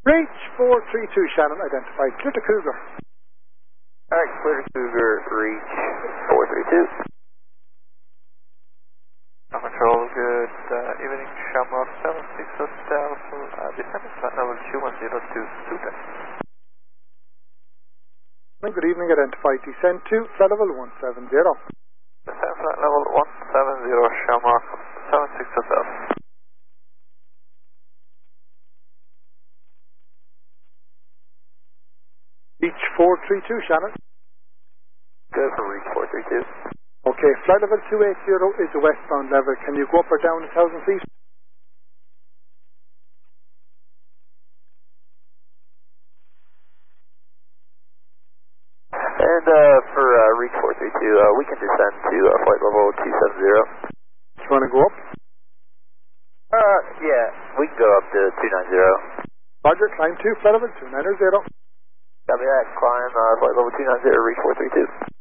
Reach 432, Shannon, identified. Clear to Cougar. Alright, clear to Cougar, reach 432. Control, good evening, Shamrock 76 Hotel, descending flight level 210 to Sudan. Good evening, identified. Descend to flight level 170. Descend flight level 170, Shamrock 76 Hotel. Reach 432, Shannon. Good for reach 432. Okay, flight level 280 is the westbound level. Can you go up or down 1,000 feet? And for reach 432, we can descend to flight level 270. Do you want to go up? Yeah, we can go up to 290. Roger, climb to flight level 290. Copy that, climb flight level 290, reach 432.